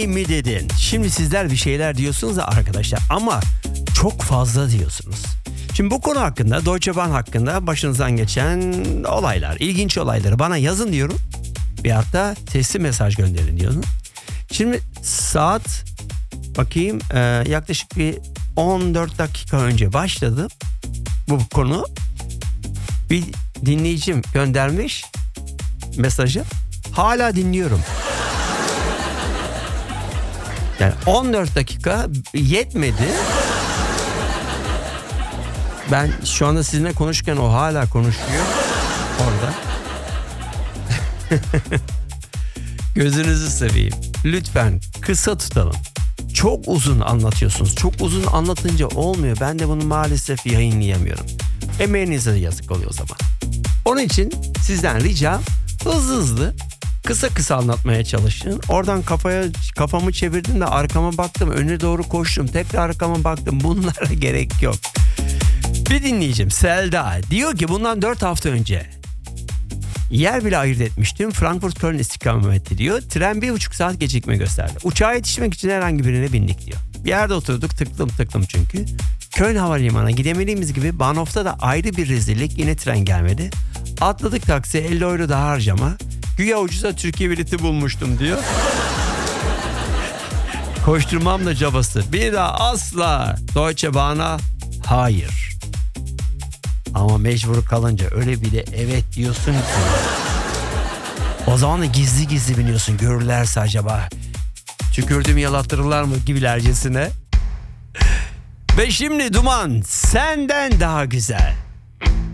mi dedin? Şimdi sizler bir şeyler diyorsunuz da arkadaşlar ama çok fazla diyorsunuz. Şimdi bu konu hakkında, Deutsche Bahn hakkında başınızdan geçen olaylar, ilginç olayları bana yazın diyorum. Bir hatta sesli mesaj gönderin diyorum. Şimdi saat bakayım yaklaşık bir 14 dakika önce başladı bu konu. Bir dinleyicim göndermiş mesajı. Hala dinliyorum. Yani 14 dakika yetmedi. Ben şu anda sizinle konuşurken o hala konuşuyor orada. Gözünüzü seveyim. Lütfen kısa tutalım. Çok uzun anlatıyorsunuz. Çok uzun anlatınca olmuyor. Ben de bunu maalesef yayınlayamıyorum. Emeğinize yazık oluyor o zaman. Onun için sizden ricam hızlı kısa kısa anlatmaya çalışın. Oradan kafamı çevirdim de arkama baktım. Öne doğru koştum. Tekrar arkama baktım. Bunlara gerek yok. Bir dinleyicim Selda diyor ki bundan 4 hafta önce yer bile ayırt etmiştim. Frankfurt-Köln istikameti diyor. Tren 1,5 saat gecikme gösterdi. Uçağa yetişmek için herhangi birine bindik diyor. Bir yerde oturduk tıklım çünkü. Köln Havalimanı'na gidemediğimiz gibi Bahnhof'ta da ayrı bir rezillik. Yine tren gelmedi. Atladık taksiye 50 euro daha harcama. Güya ucuza Türkiye bileti bulmuştum diyor. Koşturmam da cabası. Bir daha asla Deutsche Bahn'a hayır. Ama mecbur kalınca öyle bir de evet diyorsun ki. O zaman da gizli gizli biniyorsun. Görürlerse acaba tükürdüğümü yalattırırlar mı gibilercesine. Ve şimdi Duman senden daha güzel.